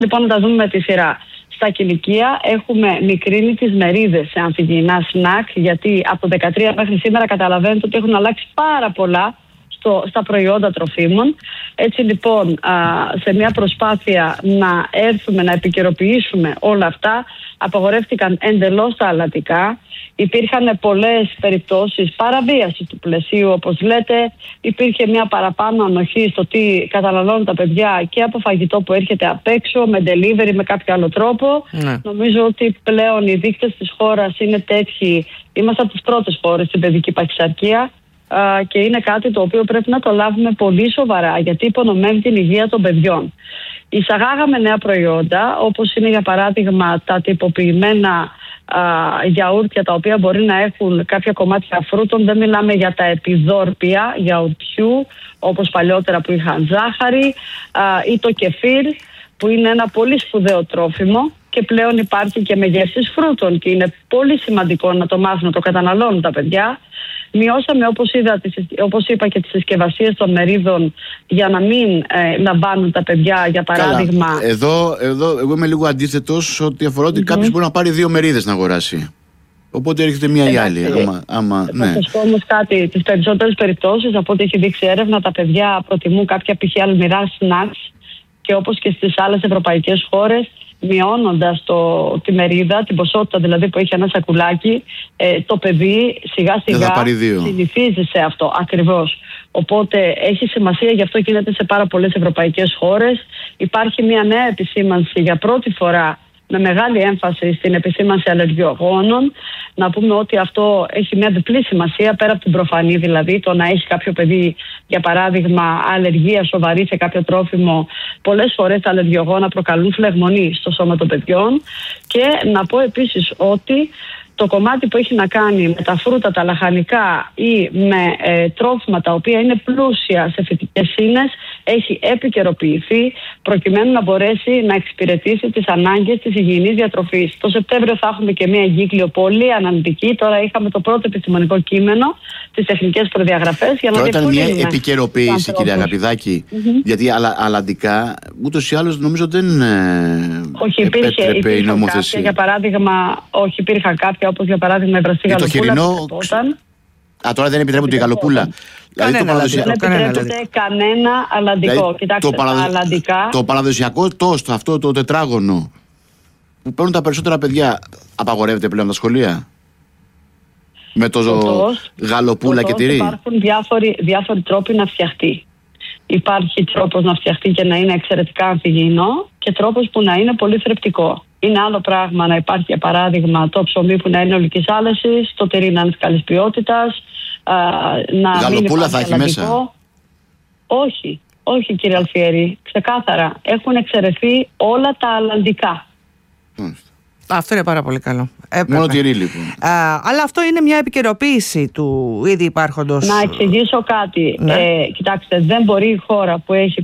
Λοιπόν, να τα δούμε με τη σειρά. Στα κηλικεία έχουμε μικρύνει τις μερίδες σε ανθυγιεινά σνακ, γιατί από το 2013 μέχρι σήμερα καταλαβαίνετε ότι έχουν αλλάξει πάρα πολλά στα προϊόντα τροφίμων. Έτσι λοιπόν, σε μια προσπάθεια να έρθουμε να επικαιροποιήσουμε όλα αυτά, απαγορεύτηκαν εντελώς τα αλλατικά. Υπήρχαν πολλές περιπτώσεις παραβίασης του πλαισίου, όπως λέτε. Υπήρχε μια παραπάνω ανοχή στο τι καταναλώνουν τα παιδιά και από φαγητό που έρχεται απ' έξω, με delivery, με κάποιο άλλο τρόπο. Ναι. Νομίζω ότι πλέον οι δείκτες της χώρας είναι τέτοιοι. Είμαστε από τις πρώτες χώρες στην παιδική παχυσαρκία. Και είναι κάτι το οποίο πρέπει να το λάβουμε πολύ σοβαρά, γιατί υπονομεύει την υγεία των παιδιών. Εισαγάγαμε νέα προϊόντα, όπως είναι για παράδειγμα τα τυποποιημένα γιαούρτια, τα οποία μπορεί να έχουν κάποια κομμάτια φρούτων. Δεν μιλάμε για τα επιδόρπια γιαουρτιού, όπως παλιότερα που είχαν ζάχαρη, ή το κεφίρ, που είναι ένα πολύ σπουδαίο τρόφιμο και πλέον υπάρχει και με γεύσεις φρούτων και είναι πολύ σημαντικό να το μάθουν να το καταναλώνουν τα παιδιά. Μειώσαμε, όπως είπα, και τις συσκευασίες των μερίδων για να μην λαμβάνουν τα παιδιά, για παράδειγμα. Καλά. Εδώ εγώ είμαι λίγο αντίθετος ότι αφορά ότι κάποιος μπορεί να πάρει 2 μερίδες να αγοράσει. Οπότε έρχεται μία ή άλλη. Θα σας πω όμως κάτι. Τις περισσότερες περιπτώσεις, από ό,τι έχει δείξει έρευνα, τα παιδιά προτιμούν κάποια π.χ. αλμυρά snacks, και όπως και στις άλλες ευρωπαϊκές χώρες, μειώνοντας τη μερίδα, την ποσότητα δηλαδή που έχει ένα σακουλάκι, το παιδί σιγά σιγά συνηθίζει σε αυτό ακριβώς. Οπότε έχει σημασία, γι' αυτό γίνεται σε πάρα πολλές ευρωπαϊκές χώρες. Υπάρχει μια νέα επισήμανση για πρώτη φορά, με μεγάλη έμφαση στην επισήμανση αλλεργιογόνων. Να πούμε ότι αυτό έχει μια διπλή σημασία, πέρα από την προφανή, δηλαδή το να έχει κάποιο παιδί, για παράδειγμα, αλλεργία σοβαρή σε κάποιο τρόφιμο. Πολλές φορές τα αλλεργιογόνα προκαλούν φλεγμονή στο σώμα των παιδιών. Και να πω επίσης ότι το κομμάτι που έχει να κάνει με τα φρούτα, τα λαχανικά ή με τρόφιμα τα οποία είναι πλούσια σε φυτικές ίνες έχει επικαιροποιηθεί προκειμένου να μπορέσει να εξυπηρετήσει τις ανάγκες της υγιεινής διατροφής. Το Σεπτέμβριο θα έχουμε και μια εγκύκλιο πολύ αναλυτική. Τώρα είχαμε το πρώτο επιστημονικό κείμενο, τις τεχνικές προδιαγραφές. Τώρα ήταν μια επικαιροποίηση, κυρία Αγαπηδάκη, γιατί αλλαντικά ούτως ή άλλως νομίζω δεν επέτρεπε η νομοθεσία. Για παράδειγμα, όχι, υπήρχαν κάποια, όπως για παράδειγμα η βραστή γαλοπούλα. Τώρα δεν επιτρέπεται η γαλοπούλα. Δηλαδή δεν επιτρέπεται κανένα αλλαντικό. Δηλαδή, κοιτάξτε, το παραδοσιακό τόστ, αυτό το τετράγωνο που παίρνουν τα περισσότερα παιδιά, απαγορεύεται πλέον τα σχολεία? Με το γαλοπούλα και τυρί. Υπάρχουν διάφοροι τρόποι να φτιαχτεί. Υπάρχει τρόπος να φτιαχτεί και να είναι εξαιρετικά ανθυγιεινό και τρόπος που να είναι πολύ θρεπτικό. Είναι άλλο πράγμα να υπάρχει, για παράδειγμα, το ψωμί που να είναι ολικής άλεσης, το τυρί να είναι καλής ποιότητας. Γαλοπούλα θα έχει μέσα? Όχι κύριε Αλφιέρη, ξεκάθαρα. Έχουν εξαιρεθεί όλα τα αλλαντικά. Αυτό είναι πάρα πολύ καλό. Μόνο τυρί λοιπόν. Αλλά αυτό είναι μια επικαιροποίηση του ήδη υπάρχοντος. Να εξηγήσω κάτι. Ναι. Κοιτάξτε, δεν μπορεί η χώρα που έχει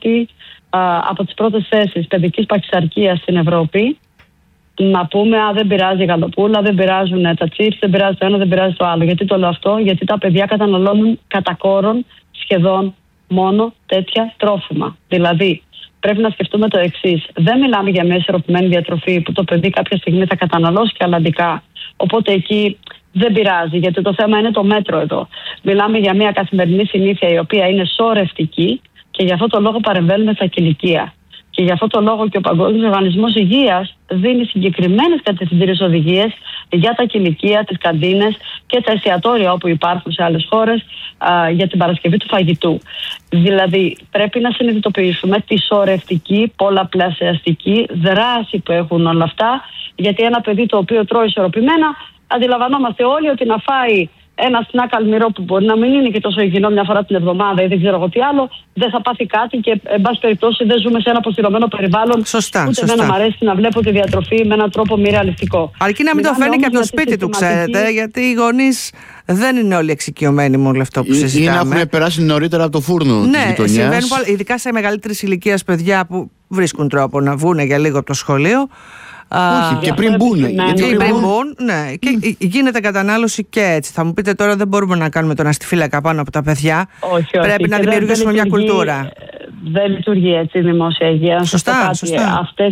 από τις πρώτες θέσεις παιδικής παχυσαρκίας στην Ευρώπη να πούμε δεν πειράζει η γαλοπούλα, δεν πειράζουν τα τσίπς, δεν πειράζει το ένα, δεν πειράζει το άλλο. Γιατί το λέω αυτό? Γιατί τα παιδιά καταναλώνουν κατά κόρον σχεδόν μόνο τέτοια τρόφιμα. Δηλαδή πρέπει να σκεφτούμε το εξής. Δεν μιλάμε για μια ισορροπημένη διατροφή που το παιδί κάποια στιγμή θα καταναλώσει και αλλαντικά. Οπότε εκεί δεν πειράζει, γιατί το θέμα είναι το μέτρο εδώ. Μιλάμε για μια καθημερινή συνήθεια η οποία είναι σωρευτική και γι' αυτό το λόγο παρεμβαίνουμε στα κηλικεία. Και γι' αυτό το λόγο και ο Παγκόσμιος Οργανισμός Υγείας δίνει συγκεκριμένες κατευθυντήριες οδηγίες για τα κηλικεία, τις καντίνες και τα εστιατόρια όπου υπάρχουν σε άλλες χώρες για την παρασκευή του φαγητού. Δηλαδή πρέπει να συνειδητοποιήσουμε τη σωρευτική, πολλαπλασιαστική δράση που έχουν όλα αυτά, γιατί ένα παιδί το οποίο τρώει ισορροπημένα, αντιλαμβανόμαστε όλοι ότι να φάει ένα σνακ αλμυρό που μπορεί να μην είναι και τόσο υγιεινό μια φορά την εβδομάδα ή δεν ξέρω εγώ τι άλλο, δεν θα πάθει κάτι και εν πάση περιπτώσει δεν ζούμε σε ένα αποστηρωμένο περιβάλλον. Σωστά. Δεν μου αρέσει να βλέπω τη διατροφή με έναν τρόπο μη ρεαλιστικό. Αρκεί να μην το φέρνει και από το σπίτι του, ξέρετε, γιατί οι γονείς δεν είναι όλοι εξοικειωμένοι με όλο αυτό που συζητάμε. Ή να έχουν περάσει νωρίτερα από το φούρνο της γειτονιάς. Ναι, συμβαίνουν ειδικά σε μεγαλύτερης ηλικίας παιδιά που βρίσκουν τρόπο να βγουν για λίγο από το σχολείο. Όχι, και πριν μπουν. Ναι, και γίνεται κατανάλωση και έτσι. Θα μου πείτε τώρα δεν μπορούμε να κάνουμε τον αστιφύλακα πάνω από τα παιδιά. Όχι, πρέπει να δημιουργήσουμε μια κουλτούρα. Δεν λειτουργεί έτσι η δημόσια υγεία. Σωστά. Αυτές